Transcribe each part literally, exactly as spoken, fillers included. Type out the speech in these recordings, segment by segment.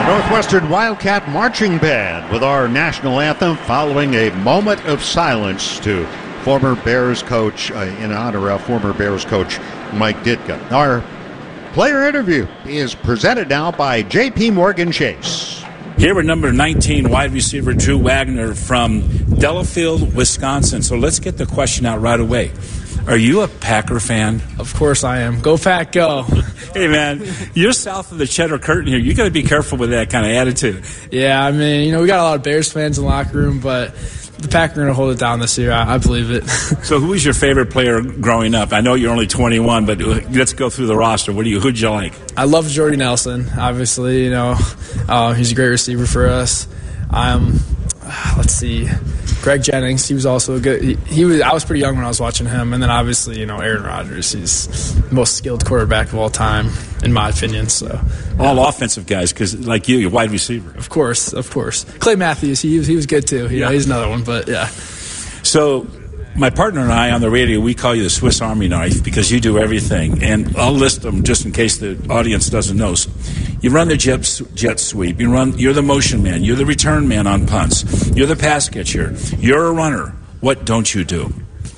Northwestern Wildcat Marching Band with our national anthem following a moment of silence to former Bears coach, uh, in honor of former Bears coach Mike Ditka. Our player interview is presented now by J P Morgan Chase. Here with number nineteen, wide receiver Drew Wagner from Delafield, Wisconsin. So let's get the question out right away. Are you a Packer fan? Of course I am. Go Pack, go. Hey, man, you're south of the Cheddar Curtain here. You got to be careful with that kind of attitude. Yeah, I mean, you know, we got a lot of Bears fans in the locker room, but the Packers are going to hold it down this year. I, I believe it. So who was your favorite player growing up? I know you're only twenty-one, but let's go through the roster. What do you, who'd you like? I love Jordy Nelson, obviously. You know, uh, he's a great receiver for us. Um, let's see. Greg Jennings, he was also a good. He, he was. I was pretty young when I was watching him, and then obviously, you know, Aaron Rodgers. He's the most skilled quarterback of all time, in my opinion. So, all yeah. offensive guys, because like you, you're wide receiver. Of course, of course. Clay Matthews, he was, he was good too. You yeah. know, he's another one, but yeah. So, my partner and I on the radio, we call you the Swiss Army knife because you do everything, and I'll list them just in case the audience doesn't know. So, you run the jet, jet sweep. You run. You're the motion man. You're the return man on punts. You're the pass catcher. You're a runner. What don't you do?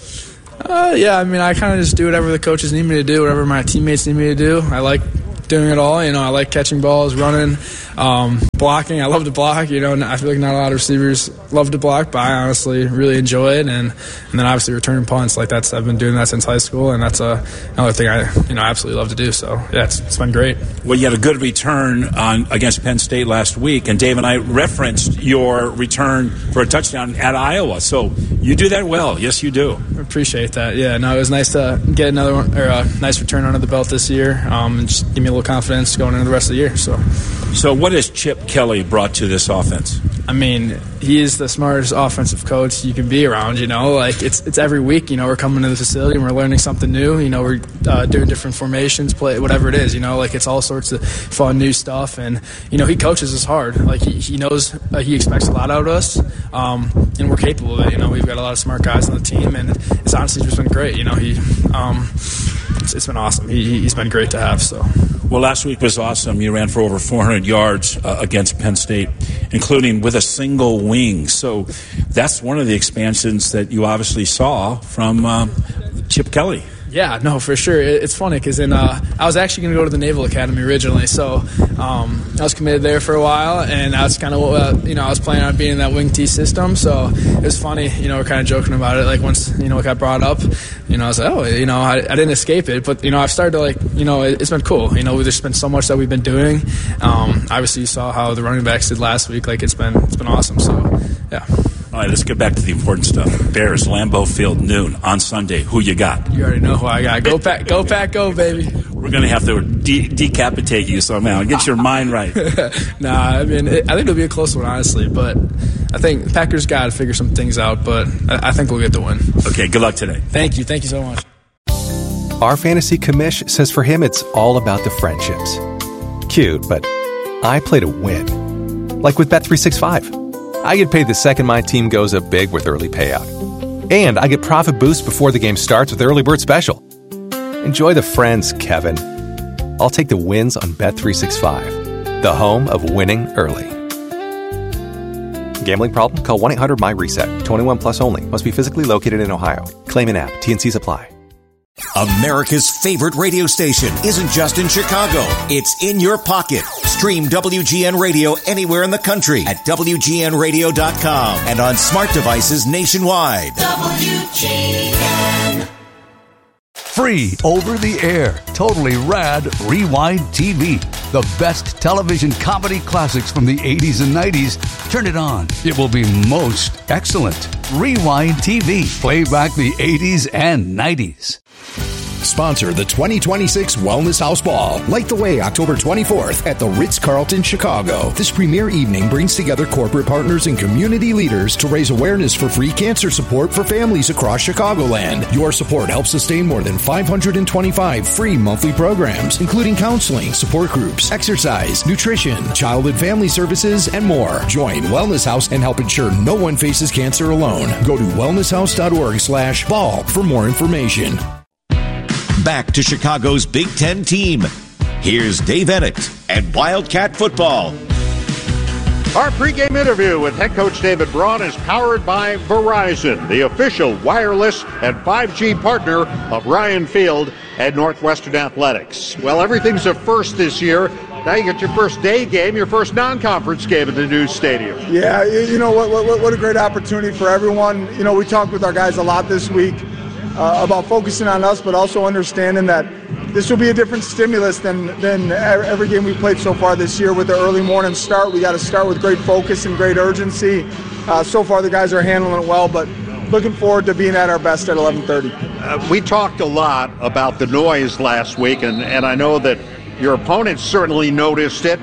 Uh, yeah, I mean, I kind of just do whatever the coaches need me to do, whatever my teammates need me to do. I like doing it all. You know, I like catching balls, running, um, blocking. I love to block. You know, I feel like not a lot of receivers love to block, but I honestly really enjoy it. And, and then obviously returning punts, like that's I've been doing that since high school, and that's a, another thing I you know absolutely love to do. So yeah, it's, it's been great. Well, you had a good return on against Penn State last week, and Dave and I referenced your return for a touchdown at Iowa. So you do that well. Yes, you do. I appreciate that. Yeah, no, it was nice to get another one, or a nice return under the belt this year, um, and just give me a little confidence going into the rest of the year. So, so what has Chip Kelly brought to this offense? I mean, he is the smartest offensive coach you can be around. You know, like it's it's every week. You know, we're coming to the facility and we're learning something new. You know, we're uh, doing different formations, play whatever it is. You know, like it's all sorts of fun new stuff. And you know, he coaches us hard. Like he, he knows uh, he expects a lot out of us, um, and we're capable of it. You know, we've got a lot of smart guys on the team, and it's honestly just been great. You know, he um, it's, it's been awesome. He, he's been great to have. So. Well, last week was awesome. You ran for over four hundred yards uh, against Penn State, including with a single wing. So that's one of the expansions that you obviously saw from um, Chip Kelly. Yeah, no, for sure. It's funny because in uh, I was actually going to go to the Naval Academy originally, so um, I was committed there for a while, and I was kind of uh, you know I was planning on being in that wing T system. So it was funny, you know, we're kind of joking about it. Like once you know it got brought up, you know, I was like, oh, you know, I, I didn't escape it, but you know, I've started to like, you know, it, it's been cool. You know, there's been so much that we've been doing. Um, obviously, you saw how the running backs did last week. Like it's been it's been awesome. So yeah. All right, let's get back to the important stuff. Bears, Lambeau Field, noon on Sunday. Who you got? You already know who I got. Go Pack, go Pack, go, baby. We're going to have to de- decapitate you somehow. Get your mind right. Nah, I mean, it, I think it'll be a close one, honestly. But I think the Packers got to figure some things out. But I, I think we'll get the win. Okay, good luck today. Thank you. Thank you so much. Our fantasy commish says for him, it's all about the friendships. Cute, but I play to win. Like with Bet three sixty-five. I get paid the second my team goes up big with early payout. And I get profit boost before the game starts with Early Bird Special. Enjoy the friends, Kevin. I'll take the wins on Bet three sixty-five, the home of winning early. Gambling problem? Call one eight hundred my reset. twenty-one plus only. Must be physically located in Ohio. Claim in app. T N Cs apply. America's favorite radio station isn't just in Chicago. It's in your pocket. Stream W G N Radio anywhere in the country at W G N radio dot com and on smart devices nationwide. W G N. Free over the air, totally rad Rewind T V. The best television comedy classics from the eighties and nineties. Turn it on. It will be most excellent. Rewind T V. Play back the eighties and nineties. Sponsor the twenty twenty-six Wellness House Ball. Light the way October twenty-fourth at the Ritz-Carlton, Chicago. This premier evening brings together corporate partners and community leaders to raise awareness for free cancer support for families across Chicagoland. Your support helps sustain more than five hundred twenty-five free monthly programs, including counseling, support groups, exercise, nutrition, child and family services, and more. Join Wellness House and help ensure no one faces cancer alone. Go to wellness house dot org slash ball for more information. Back to Chicago's Big Ten team. Here's Dave Ennett and Wildcat football. Our pregame interview with head coach David Braun is powered by Verizon, the official wireless and five G partner of Ryan Field and Northwestern Athletics. Well, everything's a first this year. Now you get your first day game, your first non-conference game at the new stadium. Yeah, you know, what, what, what a great opportunity for everyone. You know, we talked with our guys a lot this week uh, about focusing on us, but also understanding that this will be a different stimulus than, than every game we played so far this year with the early morning start. We got to start with great focus and great urgency. Uh, so far the guys are handling it well, but looking forward to being at our best at eleven thirty. Uh, we talked a lot about the noise last week, and, and I know that your opponents certainly noticed it.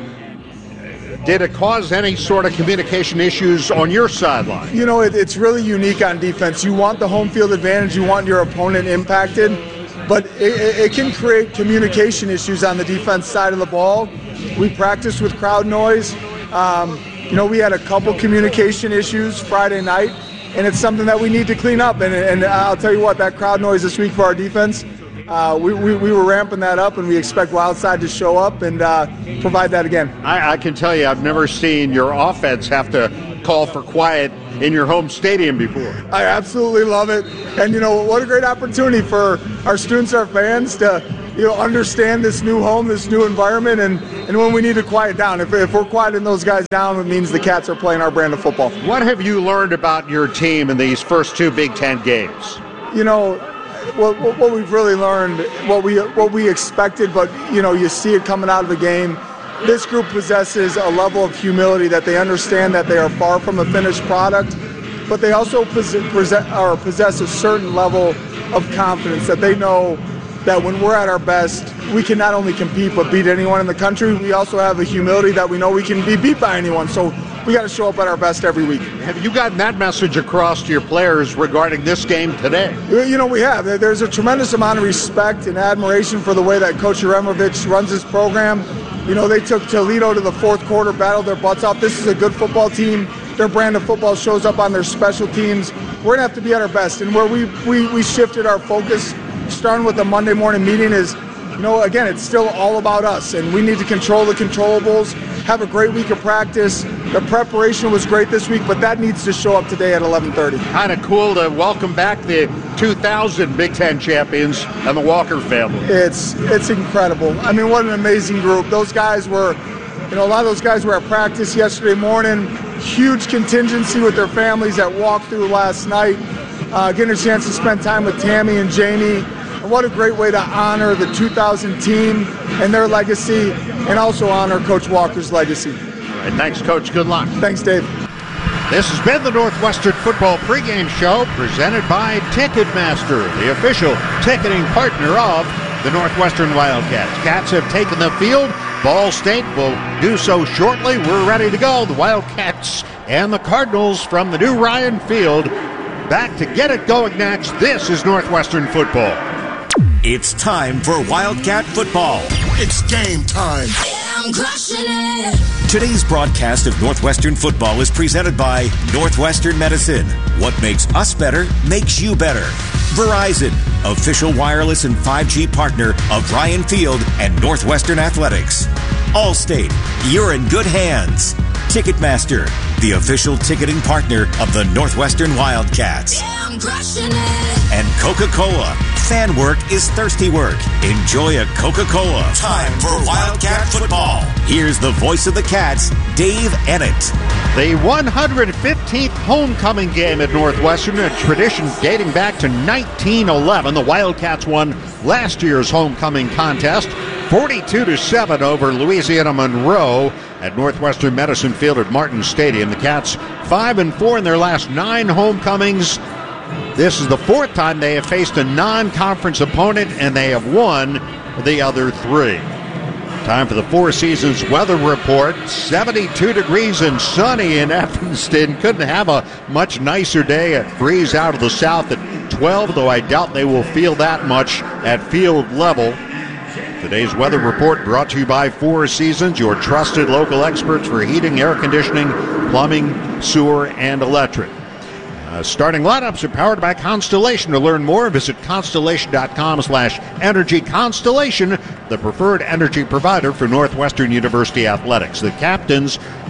Did it cause any sort of communication issues on your sideline? You know, it, it's really unique on defense. You want the home field advantage. You want your opponent impacted. But it, it can create communication issues on the defense side of the ball. We practiced with crowd noise. Um, you know, we had a couple communication issues Friday night, and it's something that we need to clean up. And, and I'll tell you what, that crowd noise this week for our defense, uh, we, we, we were ramping that up, and we expect Wildside to show up and uh, provide that again. I, I can tell you, I've never seen your offense have to call for quiet in your home stadium before. I absolutely love it. And, you know, what a great opportunity for our students, our fans to, you know, understand this new home, this new environment, and, and when we need to quiet down. If, if we're quieting those guys down, it means the Cats are playing our brand of football. What have you learned about your team in these first two Big Ten games? You know, what, what we've really learned, what we what we expected, but, you know, you see it coming out of the game. This group possesses a level of humility that they understand that they are far from a finished product, but they also possess, or possess a certain level of confidence that they know that when we're at our best, we can not only compete but beat anyone in the country. We also have a humility that we know we can be beat by anyone. So we got to show up at our best every week. Have you gotten that message across to your players regarding this game today? You know, we have. There's a tremendous amount of respect and admiration for the way that Coach Yaramovich runs his program. You know, they took Toledo to the fourth quarter, battled their butts off. This is a good football team. Their brand of football shows up on their special teams. We're going to have to be at our best. And where we, we, we shifted our focus, starting with the Monday morning meeting, is, you know, again, it's still all about us. And we need to control the controllables, have a great week of practice. The preparation was great this week, but that needs to show up today at eleven thirty. Kind of cool to welcome back the two thousand Big Ten champions and the Walker family. It's it's incredible. I mean, what an amazing group. Those guys were, you know, a lot of those guys were at practice yesterday morning. Huge contingency with their families that walked through last night. Uh, getting a chance to spend time with Tammy and Jamie. And what a great way to honor the two thousand team and their legacy, and also honor Coach Walker's legacy. All right, thanks, Coach. Good luck. Thanks, Dave. This has been the Northwestern Football Pregame Show presented by Ticketmaster, the official ticketing partner of the Northwestern Wildcats. Cats have taken the field. Ball State will do so shortly. We're ready to go. The Wildcats and the Cardinals from the new Ryan Field back to get it going next. This is Northwestern Football. It's time for Wildcat football. It's game time. I'm crushing it. Today's broadcast of Northwestern football is presented by Northwestern Medicine. What makes us better makes you better. Verizon, official wireless and five G partner of Ryan Field and Northwestern Athletics. Allstate, you're in good hands. Ticketmaster, the official ticketing partner of the Northwestern Wildcats. Yeah, I'm crushing it. And Coca-Cola, fan work is thirsty work. Enjoy a Coca-Cola. Time for Wildcat football. Here's the voice of the Cats, Dave Ennett. The one hundred fifteenth homecoming game at Northwestern, a tradition dating back to nineteen eleven. The Wildcats won last year's homecoming contest, forty-two to seven over Louisiana Monroe at Northwestern Medicine Field at Martin Stadium. The Cats five and four in their last nine homecomings. This is the fourth time they have faced a non-conference opponent, and they have won the other three. Time for the Four Seasons weather report. seventy-two degrees and sunny in Evanston. Couldn't have a much nicer day. It breeze out of the south at twelve, though I doubt they will feel that much at field level. Today's weather report brought to you by Four Seasons, your trusted local experts for heating, air conditioning, plumbing, sewer, and electric. Uh, starting lineups are powered by Constellation. To learn more, visit constellation.com slash energy. Constellation, the preferred energy provider for Northwestern University athletics. The captains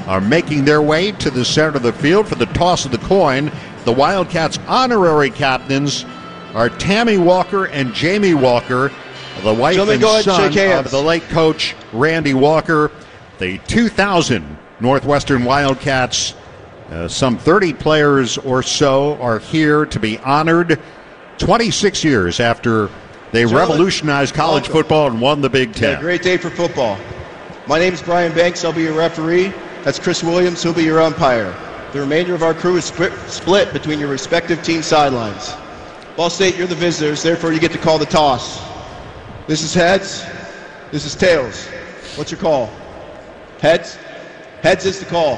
are making their way to the center of the field for the toss of the coin. The Wildcats' honorary captains are Tammy Walker and Jamie Walker, the wife and son of the late coach Randy Walker. The two thousand Northwestern Wildcats, uh, some thirty players or so, are here to be honored twenty-six years after they Gentlemen, revolutionized college welcome. football and won the Big Ten. Yeah, great day for football. My name is Brian Banks. I'll be your referee. That's Chris Williams. He'll be your umpire. The remainder of our crew is split, split between your respective team sidelines. Ball State, you're the visitors, therefore you get to call the toss. This is heads. This is tails. What's your call? Heads? Heads is the call.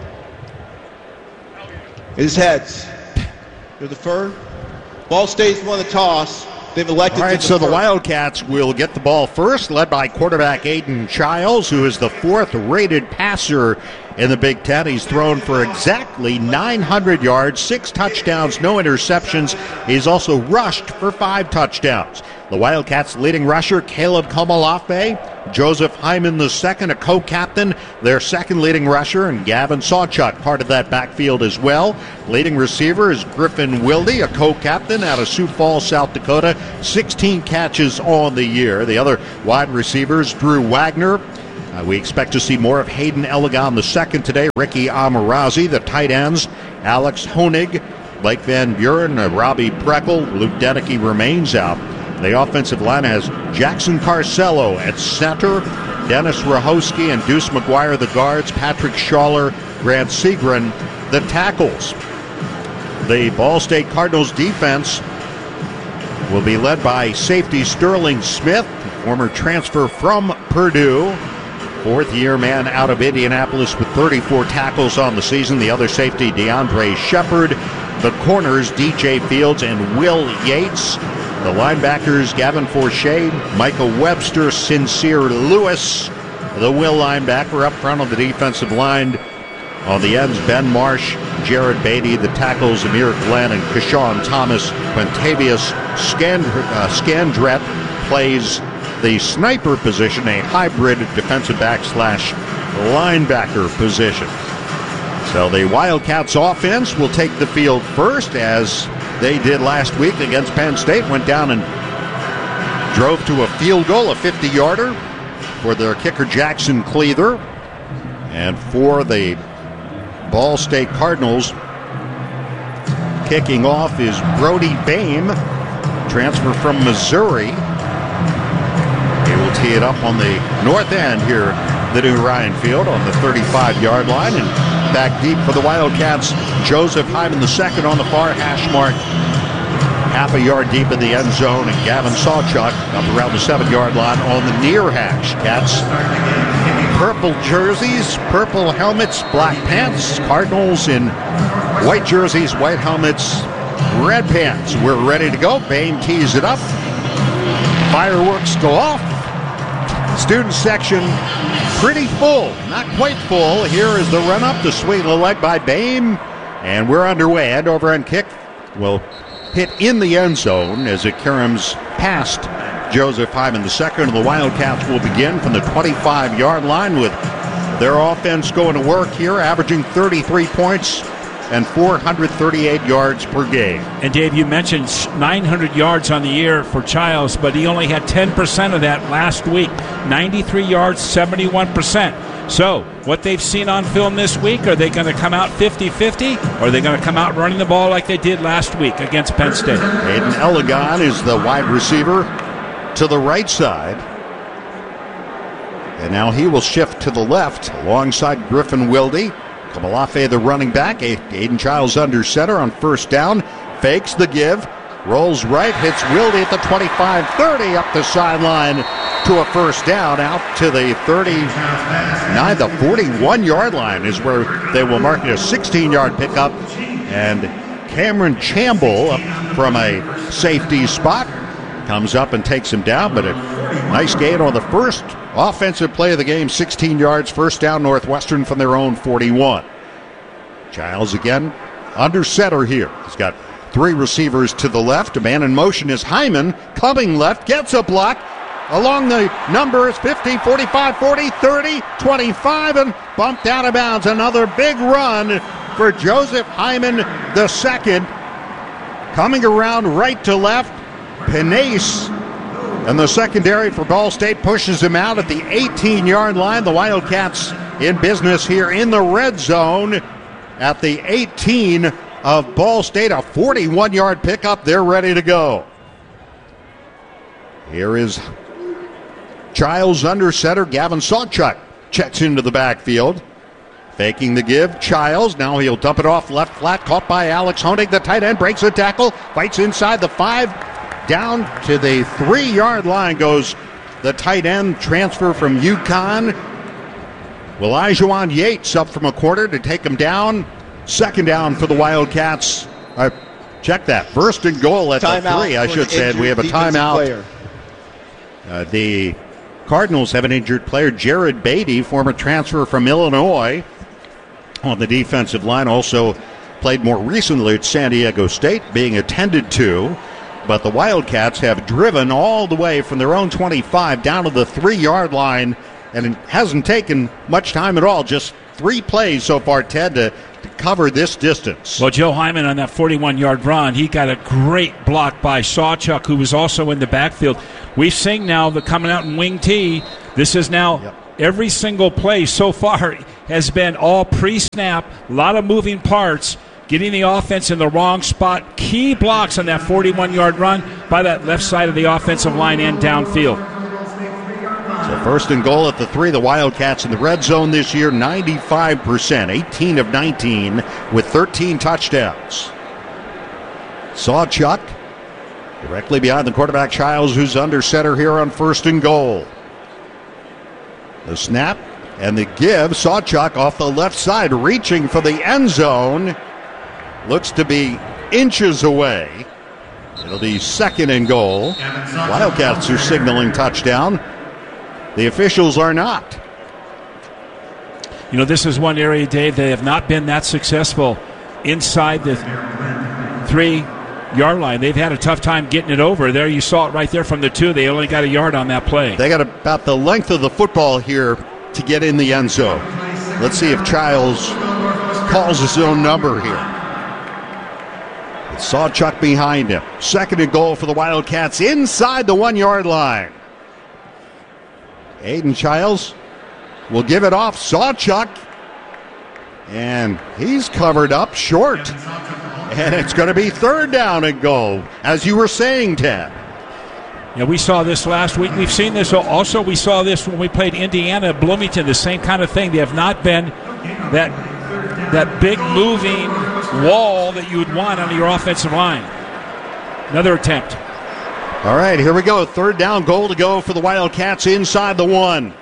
It is heads. You're the fur. Ball State's won the toss. They've elected All right, to so defer. the Wildcats will get the ball first, led by quarterback Aiden Childs, who is the fourth-rated passer in the Big Ten. He's thrown for exactly nine hundred yards, six touchdowns, no interceptions. He's also rushed for five touchdowns. The Wildcats' leading rusher, Caleb Komalafe, Joseph Hyman the second, a co-captain, their second leading rusher, and Gavin Sawchuk, part of that backfield as well. Leading receiver is Griffin Wilde, a co-captain out of Sioux Falls, South Dakota, sixteen catches on the year. The other wide receivers, Drew Wagner. Uh, we expect to see more of Hayden Elegant the second today. Ricky Amarazi, the tight ends, Alex Honig, Blake Van Buren, uh, Robbie Preckle, Luke Deneke remains out. The offensive line has Jackson Carcello at center, Dennis Rahowski and Deuce McGuire the guards, Patrick Schaller, Grant Segrin the tackles. The Ball State Cardinals defense will be led by safety Sterling Smith, former transfer from Purdue. Fourth-year man out of Indianapolis with thirty-four tackles on the season. The other safety, DeAndre Shepard. The corners, D J Fields and Will Yates. The linebackers, Gavin Forshade, Michael Webster, Sincere Lewis. The Will linebacker up front on the defensive line. On the ends, Ben Marsh, Jared Beatty. The tackles, Amir Glenn and Keshawn Thomas. Quintavious Scand- uh, Scandrett plays the sniper position, a hybrid defensive back slash linebacker position. So the Wildcats offense will take the field first, as they did last week against Penn State. Went down and drove to a field goal, a fifty-yarder for their kicker Jackson Cleather. And for the Ball State Cardinals, kicking off is Brody Boehm, transfer from Missouri. He will tee it up on the north end here, the new Ryan Field, on the thirty-five-yard line. And back deep for the Wildcats, Joseph Hyman the second on the far hash mark, half a yard deep in the end zone, and Gavin Sawchuk up around the seven-yard line on the near hash. Cats, purple jerseys, purple helmets, black pants. Cardinals in white jerseys, white helmets, red pants. We're ready to go. Boehm tees it up. Fireworks go off. Student section pretty full, not quite full. Here is the run-up, the swing of the leg by Boehm, and we're underway. End over end kick will hit in the end zone as it caroms past Joseph Hyman the second. And the Wildcats will begin from the twenty-five-yard line with their offense going to work here, averaging thirty-three points and four hundred thirty-eight yards per game. And Dave, you mentioned nine hundred yards on the year for Childs, but he only had ten percent of that last week. ninety-three yards, seventy-one percent. So, what they've seen on film this week, are they going to come out fifty-fifty, or are they going to come out running the ball like they did last week against Penn State? Hayden Elegant is the wide receiver to the right side. And now he will shift to the left alongside Griffin Wilde. Komalafe, the running back. Aiden Childs under center on first down. Fakes the give. Rolls right. Hits Wilde at the twenty-five thirty up the sideline to a first down. Out to the thirty-nine, the forty-one-yard line is where they will mark it a sixteen-yard pickup. And Cameron Chamble up from a safety spot comes up and takes him down. But a nice gain on the first offensive play of the game, sixteen yards, first down Northwestern from their own forty-one. Childs again under center here. He's got three receivers to the left. A man in motion is Hyman, coming left, gets a block, along the numbers fifty, forty-five, forty, thirty, twenty-five, and bumped out of bounds. Another big run for Joseph Hyman the second. Coming around right to left, Pinace and the secondary for Ball State pushes him out at the eighteen-yard line. The Wildcats in business here in the red zone at the eighteen of Ball State. A forty-one-yard pickup. They're ready to go. Here is Childs under center. Gavin Sawchuk checks into the backfield. Faking the give, Childs. Now he'll dump it off left flat. Caught by Alex Honig. The tight end breaks a tackle. Fights inside the five. Down to the three-yard line goes the tight end. Transfer from UConn. Elijah Yates up from a quarter to take him down. Second down for the Wildcats. Uh, check that. First and goal at the three, I should say. We have a timeout. Uh, the Cardinals have an injured player, Jared Beatty, former transfer from Illinois, on the defensive line. Also played more recently at San Diego State, being attended to. But the Wildcats have driven all the way from their own twenty-five down to the three-yard line, and it hasn't taken much time at all. Just three plays so far, Ted, to, to cover this distance. Well, Joe Hyman on that forty-one-yard run, he got a great block by Sawchuk, who was also in the backfield. We've seen now the coming out in wing T. This is now yep. Every single play so far has been all pre-snap, a lot of moving parts, getting the offense in the wrong spot. Key blocks on that forty-one-yard run by that left side of the offensive line and downfield. So first and goal at the three. The Wildcats in the red zone this year, ninety-five percent, eighteen of nineteen with thirteen touchdowns. Sawchuk directly behind the quarterback, Childs, who's under center here on first and goal. The snap and the give. Sawchuk off the left side, reaching for the end zone. Looks to be inches away. It'll be second and goal. Wildcats are signaling touchdown. The officials are not. You know, this is one area, Dave, they have not been that successful inside the three-yard line. They've had a tough time getting it over. There, you saw it right there from the two. They only got a yard on that play. They got about the length of the football here to get in the end zone. Let's see if Childs calls his own number here. Sawchuk behind him. Second and goal for the Wildcats inside the one-yard line. Aiden Childs will give it off. Sawchuk. And he's covered up short. And it's going to be third down and goal, as you were saying, Ted. Yeah, we saw this last week. We've seen this. Also, we saw this when we played Indiana, Bloomington, the same kind of thing. They have not been that that big moving wall that you would want on your offensive line. Another attempt. All right, here we go. Third down, goal to go for the Wildcats inside the one.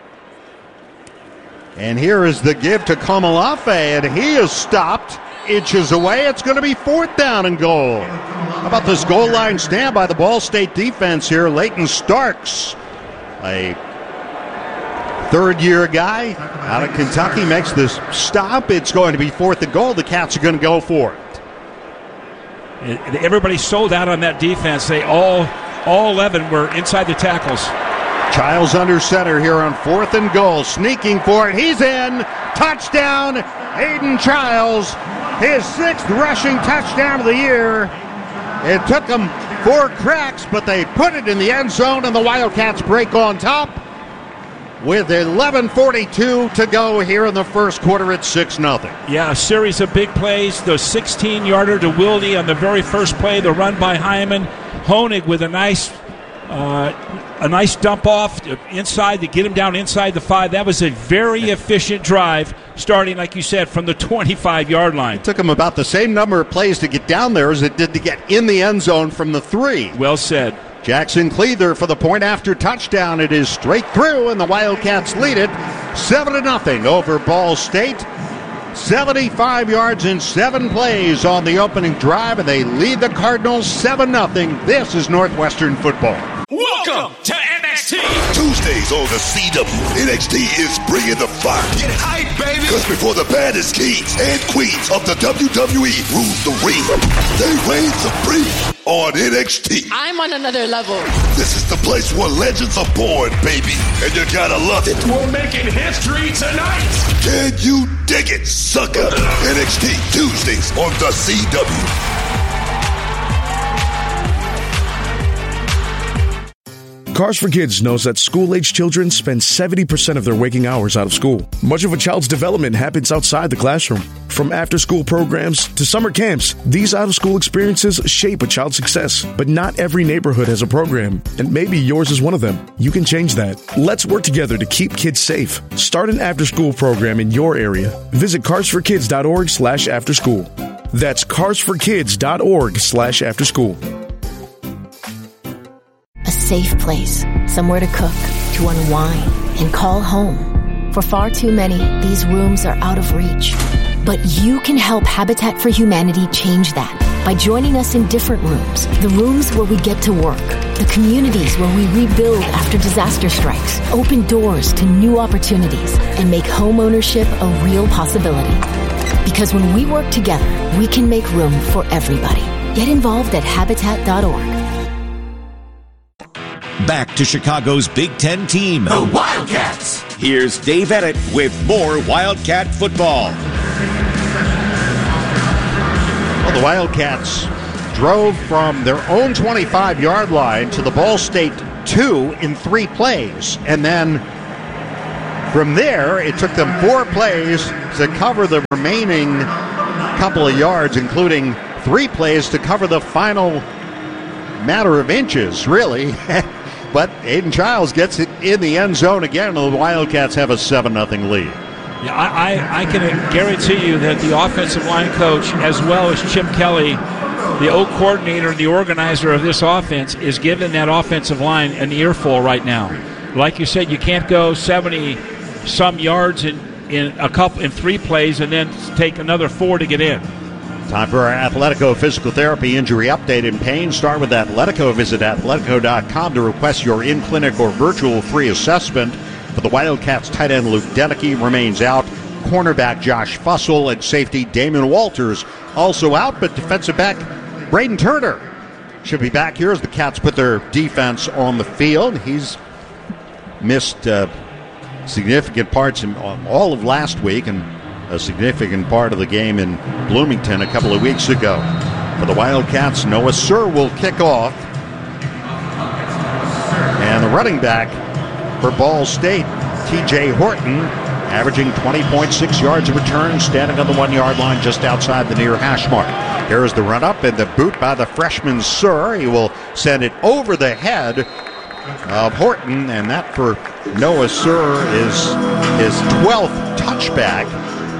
And here is the give to Komalafe, and he is stopped inches away. It's going to be fourth down and goal. How about this goal line stand by the Ball State defense here? Leighton Starks, a third-year guy out of Kentucky, makes this stop. It's going to be fourth and goal. The Cats are going to go for it. Everybody sold out on that defense. They all, all eleven were inside the tackles. Childs under center here on fourth and goal. Sneaking for it. He's in. Touchdown, Aiden Childs. His sixth rushing touchdown of the year. It took him four cracks, but they put it in the end zone, and the Wildcats break on top with eleven forty-two to go here in the first quarter at six nothing. Yeah, a series of big plays. The sixteen-yarder to Wilde on the very first play, the run by Hyman. Honig with a nice uh, a nice dump off inside to get him down inside the five. That was a very efficient drive, starting, like you said, from the twenty-five-yard line. It took him about the same number of plays to get down there as it did to get in the end zone from the three. Well said. Jackson Cleather for the point after touchdown. It is straight through, and the Wildcats lead it seven to nothing over Ball State. seventy-five yards in seven plays on the opening drive, and they lead the Cardinals seven nothing. This is Northwestern football. Welcome to N X T. Tuesdays on the C W, N X T is bringing the fire. Get hype, baby. Because before the baddest kings and queens of the W W E rule the ring, they reign supreme on N X T. I'm on another level. This is the place where legends are born, baby. And you gotta love it. We're making history tonight. Can you dig it, sucker? N X T, Tuesdays on the C W. Cars for Kids knows that school-age children spend seventy percent of their waking hours out of school. Much of a child's development happens outside the classroom. From after-school programs to summer camps, these out-of-school experiences shape a child's success. But not every neighborhood has a program, and maybe yours is one of them. You can change that. Let's work together to keep kids safe. Start an after-school program in your area. Visit carsforkids.org slash afterschool. That's carsforkids.org slash afterschool. A safe place, somewhere to cook, to unwind, and call home. For far too many, these rooms are out of reach. But you can help Habitat for Humanity change that by joining us in different rooms. The rooms where we get to work. The communities where we rebuild after disaster strikes. Open doors to new opportunities and make home ownership a real possibility. Because when we work together, we can make room for everybody. Get involved at habitat dot org. Back to Chicago's Big Ten team, the Wildcats. Here's Dave Edit with more Wildcat football. Well, the Wildcats drove from their own twenty-five-yard line to the Ball State two in three plays. And then from there, it took them four plays to cover the remaining couple of yards, including three plays to cover the final matter of inches, really. But Aiden Childs gets it in the end zone again, and the Wildcats have a seven nothing lead. Yeah, I, I, I can guarantee you that the offensive line coach, as well as Chip Kelly, the O coordinator and the organizer of this offense, is giving that offensive line an earful right now. Like you said, you can't go seventy-some yards in, in a couple in three plays and then take another four to get in. Time for our Athletico Physical Therapy Injury Update and Pain. Start with Athletico. Visit Athletico dot com to request your in-clinic or virtual free assessment. For the Wildcats, tight end Luke Deneke remains out. Cornerback Josh Fussell and safety Damon Walters also out, but defensive back Braden Turner should be back here as the Cats put their defense on the field. He's missed uh, significant parts in all of last week and a significant part of the game in Bloomington a couple of weeks ago. For the Wildcats, Noah Sir will kick off. And the running back for Ball State, T J Horton, averaging twenty point six yards of return, standing on the one-yard line just outside the near hash mark. Here's the run-up and the boot by the freshman Sir. He will send it over the head of Horton, and that for Noah Sir is his twelfth touchback.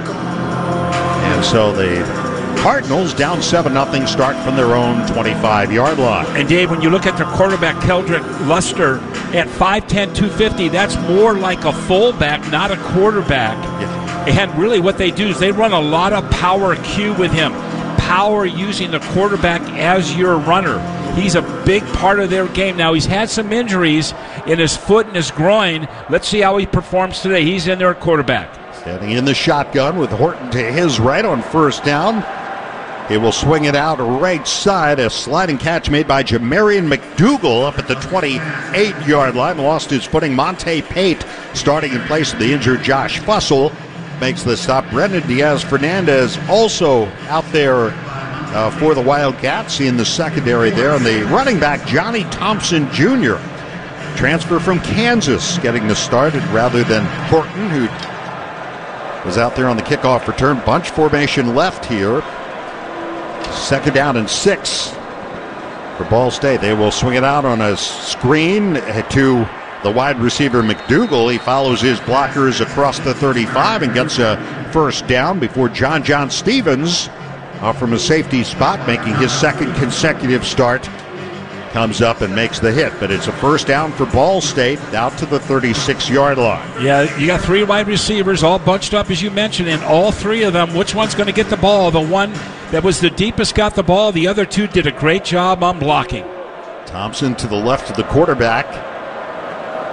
And so the Cardinals down seven nothing start from their own twenty-five-yard line. And Dave, when you look at their quarterback, Keldrick Luster, at five ten, two fifty, that's more like a fullback, not a quarterback. Yeah. And really what they do is they run a lot of power Q with him. Power using the quarterback as your runner. He's a big part of their game. Now, he's had some injuries in his foot and his groin. Let's see how he performs today. He's in there at quarterback. Standing in the shotgun with Horton to his right on first down. He will swing it out right side. A sliding catch made by Jamarian McDougal up at the twenty-eight-yard line. Lost his footing. Monte Pate starting in place of the injured Josh Fussell makes the stop. Brendan Diaz-Fernandez also out there uh, for the Wildcats in the secondary there. And the running back, Johnny Thompson Junior, transfer from Kansas, getting the start rather than Horton, who was out there on the kickoff return. Bunch formation left here. Second down and six for Ball State. They will swing it out on a screen to the wide receiver McDougal. He follows his blockers across the thirty-five and gets a first down before John John Stevens uh, from a safety spot, making his second consecutive start, comes up and makes the hit. But it's a first down for Ball State out to the thirty-six-yard line. Yeah, you got three wide receivers all bunched up, as you mentioned, and all three of them, which one's going to get the ball? The one that was the deepest got the ball. The other two did a great job on blocking. Thompson to the left of the quarterback.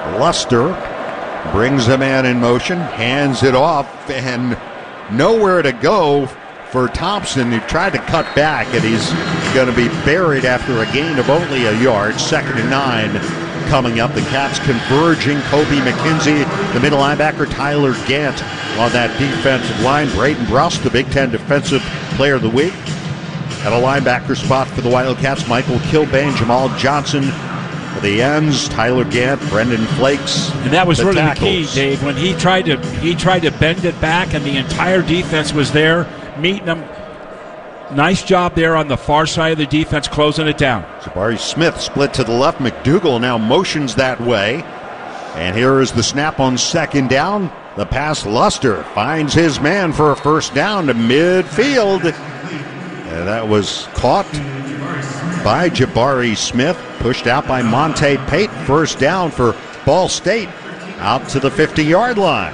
Luster brings the man in motion, hands it off, and nowhere to go for Thompson, who tried to cut back, and he's going to be buried after a gain of only a yard. Second and nine coming up. The Cats converging. Kobe McKenzie, the middle linebacker, Tyler Gant on that defensive line. Braden Bruss, the Big Ten Defensive Player of the Week. At a linebacker spot for the Wildcats, Michael Kilbane, Jamal Johnson for the ends, Tyler Gant, Brendan Flakes. And that was the really tackles. the key, Dave, when he tried to he tried to bend it back, and the entire defense was there meeting him. Nice job there on the far side of the defense, closing it down. Jabari Smith split to the left. McDougal now motions that way. And here is the snap on second down. The pass, Luster finds his man for a first down to midfield. And that was caught by Jabari Smith, pushed out by Monte Pate. First down for Ball State, out to the fifty-yard line.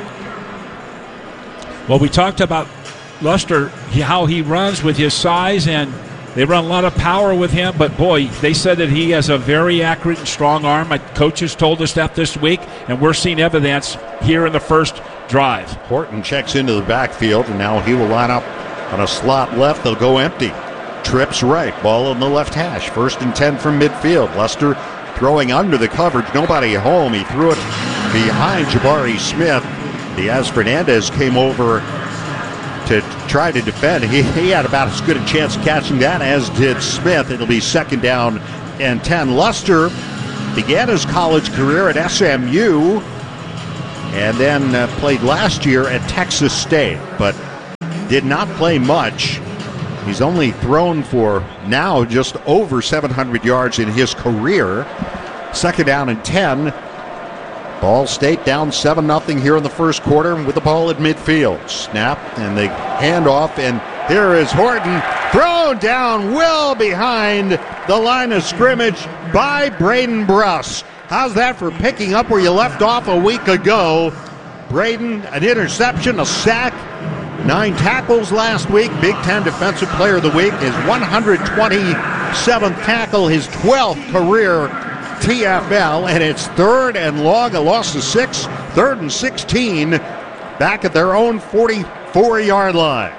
Well, we talked about Luster, how he runs with his size, and they run a lot of power with him, but boy, they said that he has a very accurate and strong arm. My coaches told us that this week, and we're seeing evidence here in the first drive. Horton checks into the backfield, and now he will line up on a slot left. They'll go empty. Trips right. Ball on the left hash. First and ten from midfield. Luster throwing under the coverage. Nobody home. He threw it behind Jabari Smith. Diaz Fernandez came over to try to defend. He, he had about as good a chance of catching that as did Smith. It'll be second down and ten. Luster began his college career at S M U and then uh, played last year at Texas State, but did not play much. He's only thrown for now just over seven hundred yards in his career. Second down and ten. Ball State down seven nothing here in the first quarter with the ball at midfield. Snap and the handoff, and here is Horton thrown down well behind the line of scrimmage by Braden Bruss. How's that for picking up where you left off a week ago? Braden, an interception, a sack, nine tackles last week. Big Ten Defensive Player of the Week. His one hundred twenty-seventh tackle, his twelfth career T F L, and it's third and long, a loss of six, third and sixteen, back at their own forty-four-yard line.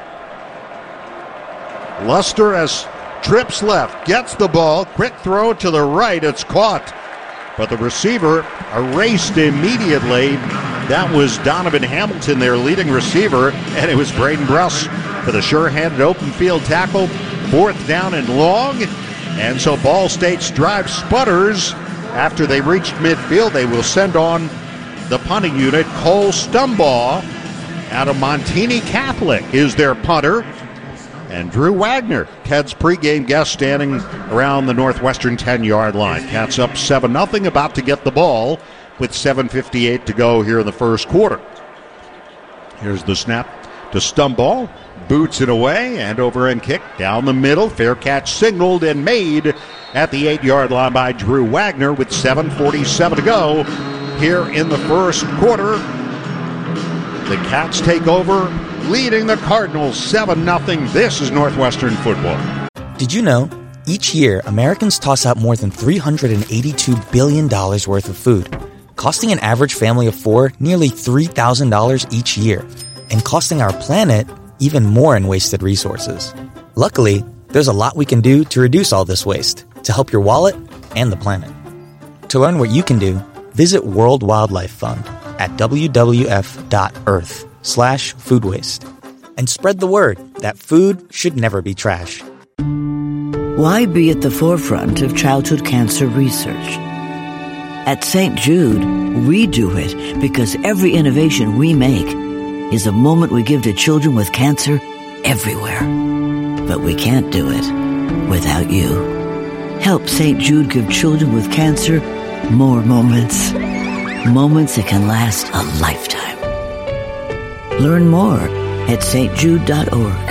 Luster has trips left, gets the ball, quick throw to the right, it's caught, but the receiver erased immediately. That was Donovan Hamilton, their leading receiver, and it was Braden Bruss for the sure-handed open field tackle, fourth down and long, and so Ball State's drive sputters. After they reached midfield, they will send on the punting unit. Cole Stumbaugh out of Montini Catholic is their punter. And Drew Wagner, Ted's pregame guest, standing around the Northwestern ten-yard line. Cats up seven nothing, about to get the ball with seven fifty-eight to go here in the first quarter. Here's the snap to Stumbaugh. Boots it away, and over and kick down the middle. Fair catch signaled and made at the eight-yard line by Drew Wagner with seven forty-seven to go here in the first quarter. The Cats take over, leading the Cardinals seven nothing. This is Northwestern football. Did you know each year Americans toss out more than three hundred eighty-two billion dollars worth of food, costing an average family of four nearly three thousand dollars each year, and costing our planet even more in wasted resources. Luckily, there's a lot we can do to reduce all this waste, to help your wallet and the planet. To learn what you can do, visit World Wildlife Fund at w w f dot earth slash food waste and spread the word that food should never be trash. Why be at the forefront of childhood cancer research? At Saint Jude, we do it because every innovation we make is a moment we give to children with cancer everywhere. But we can't do it without you. Help Saint Jude give children with cancer more moments. Moments that can last a lifetime. Learn more at s t jude dot org.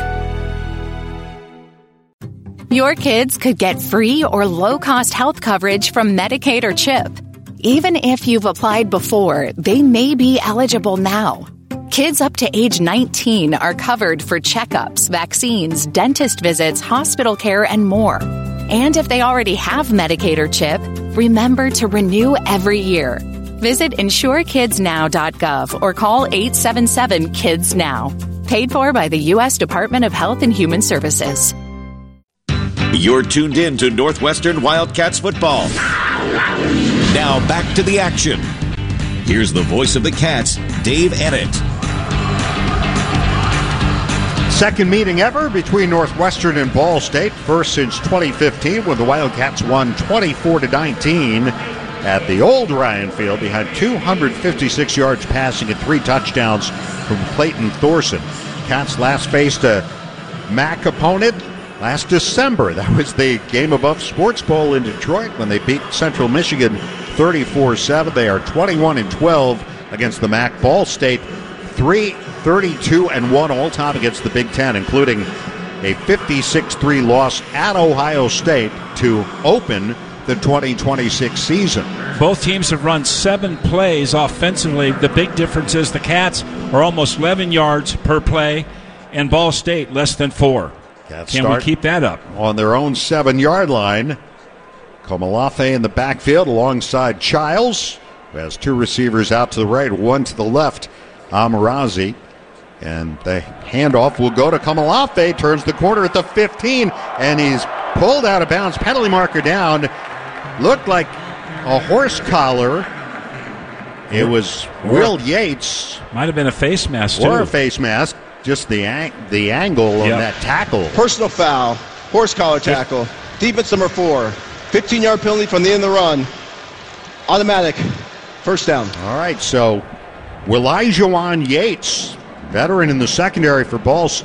Your kids could get free or low-cost health coverage from Medicaid or CHIP. Even if you've applied before, they may be eligible now. Kids up to age nineteen are covered for checkups, vaccines, dentist visits, hospital care, and more. And if they already have Medicaid or CHIP, remember to renew every year. Visit insure kids now dot gov or call eight seven seven kids now. Paid for by the U S Department of Health and Human Services. You're tuned in to Northwestern Wildcats football. Now back to the action. Here's the voice of the Cats, Dave Ennett. Second meeting ever between Northwestern and Ball State. First since twenty fifteen, when the Wildcats won twenty-four to nineteen at the old Ryan Field behind two hundred fifty-six yards passing and three touchdowns from Clayton Thorson. Cats last faced a M A C opponent last December. That was the Game Above Sports Bowl in Detroit when they beat Central Michigan thirty-four seven. They are twenty-one and twelve against the M A C. Ball State three thirty-two and one all time against the Big Ten, including a fifty-six three loss at Ohio State to open the twenty twenty-six season. Both teams have run seven plays offensively. The big difference is the Cats are almost eleven yards per play, and Ball State less than four. Cats Can we keep that up? On their own seven-yard line. Komalafe in the backfield alongside Childs, who has two receivers out to the right, one to the left, Amarazi. And the handoff will go to Komalafe, turns the corner at the fifteen, and he's pulled out of bounds. Penalty marker down. Looked like a horse collar. It was Will Yates. Might have been a face mask, too. Or a face mask. Just the ang- the angle Yep. on that tackle. Personal foul, horse collar tackle, defense number four, fifteen-yard penalty from the end of the run, automatic, first down. All right, so Elijah Yates, veteran in the secondary for Ball State.